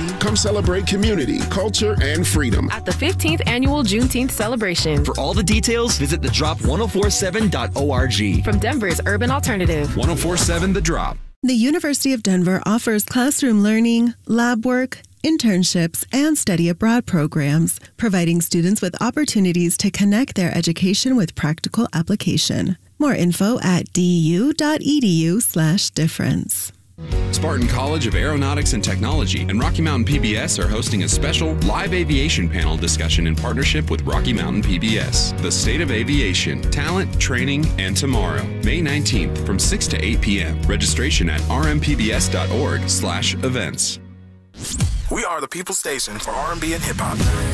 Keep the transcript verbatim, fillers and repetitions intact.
Come celebrate community, culture, and freedom at the fifteenth Annual Juneteenth Celebration. For all the details, visit the drop ten forty-seven dot org. From Denver's Urban Alternative. ten forty-seven The Drop. The University of Denver offers classroom learning, lab work, internships, and study abroad programs, providing students with opportunities to connect their education with practical application. More info at du.edu slash difference. Spartan College of Aeronautics and Technology and Rocky Mountain P B S are hosting a special live aviation panel discussion in partnership with Rocky Mountain P B S. The State of Aviation, Talent, Training, and Tomorrow. May nineteenth from six to eight p.m. Registration at rmpbs.org slash events. We are the People Station for R and B and hip hop.